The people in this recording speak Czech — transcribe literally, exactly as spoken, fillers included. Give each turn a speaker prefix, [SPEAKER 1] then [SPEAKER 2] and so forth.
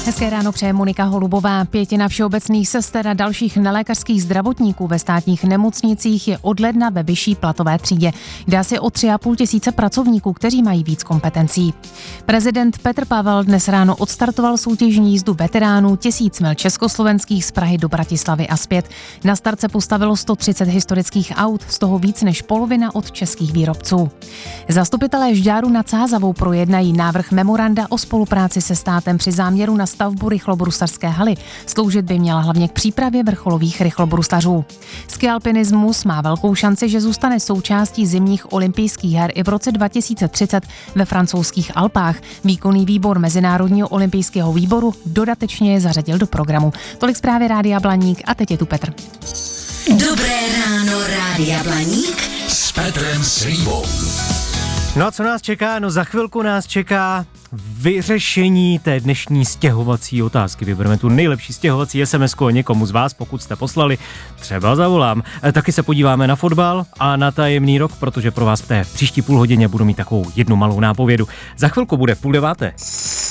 [SPEAKER 1] Hezké ráno přeje Monika Holubová. Pětina všeobecných sester a dalších nelékařských zdravotníků ve státních nemocnicích je od ledna ve vyšší platové třídě. Jde asi o tři a půl tisíce pracovníků, kteří mají víc kompetencí. Prezident Petr Pavel dnes ráno odstartoval soutěžní jízdu veteránů tisíc mil československých z Prahy do Bratislavy a zpět. Na start se postavilo sto třicet historických aut, z toho víc než polovina od českých výrobců. Zastupitelé Žďáru nad Sázavou projednají návrh memoranda o spolupráci se státem při záměru na stavbu rychlobruslařské haly. Sloužit by měla hlavně k přípravě vrcholových rychlobruslařů. Skialpinismus má velkou šanci, že zůstane součástí zimních olympijských her i v roce dva tisíce třicet ve francouzských Alpách. Výkonný výbor Mezinárodního olympijského výboru dodatečně je zařadil do programu. Tolik zprávy Rádia Blaník a teď je tu Petr.
[SPEAKER 2] Dobré ráno, Rádia Blaník
[SPEAKER 3] s Petrem Slívou.
[SPEAKER 4] No a co nás čeká? No za chvilku nás čeká vyřešení té dnešní stěhovací otázky. Vybereme tu nejlepší stěhovací es em esku někomu z vás, pokud jste poslali, třeba zavolám. E, taky se podíváme na fotbal a na tajemný rok, protože pro vás v té příští půl hodině budu mít takovou jednu malou nápovědu. Za chvilku bude půl deváté.